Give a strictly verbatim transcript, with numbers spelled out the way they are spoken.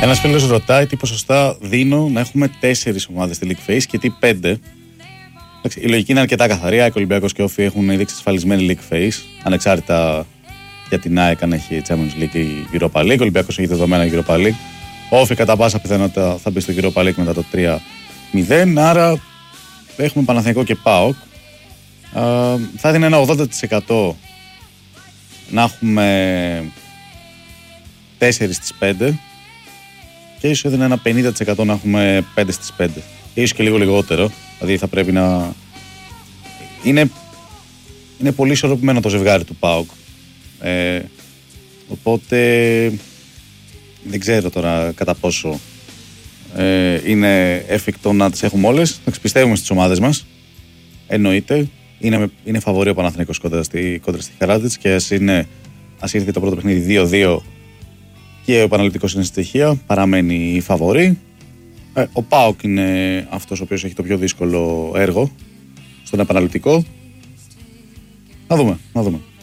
Ένας φίλος ρωτάει τι ποσοστά δίνω να έχουμε τέσσερις ομάδες στη League Phase και τι πέντε. Η λογική είναι αρκετά καθαρή. ΑΕΚ, Ολυμπιακός και Όφη έχουν ήδη εξασφαλισμένη League Phase. Ανεξάρτητα για την ΑΕΚ αν έχει Champions League ή Europa League. Ο Ολυμπιακός έχει δεδομένα Europa League. Ο Όφη κατά πάσα πιθανότητα θα μπει στο Europa League μετά το τρία μηδέν. Άρα έχουμε Παναθηναϊκό και ΠΑΟΚ. Θα έδινε ένα ογδόντα τοις εκατό να έχουμε τέσσερις στις πέντε και ίσως έδινε ένα πενήντα τοις εκατό να έχουμε πέντε στις πέντε και ίσως και λίγο λιγότερο, δηλαδή θα πρέπει να είναι, είναι πολύ ισορροπημένο το ζευγάρι του ΠΑΟΚ, ε, οπότε δεν ξέρω τώρα κατά πόσο ε, είναι εφικτό να τις έχουμε όλες. Να πιστεύουμε στις ομάδες μας, εννοείται. Είναι, είναι φαβορί ο Παναθηναϊκός κόντρα στη, κόντρα στη Χαράτιτς και ας, είναι, ας ήρθε το πρώτο παιχνίδι δύο δύο και ο Παναλυτικός είναι στη στοιχεία, παραμένει φαβορί. Ε, ο ΠΑΟΚ είναι αυτός ο οποίος έχει το πιο δύσκολο έργο στον Επαναλυτικό. Να δούμε, να δούμε.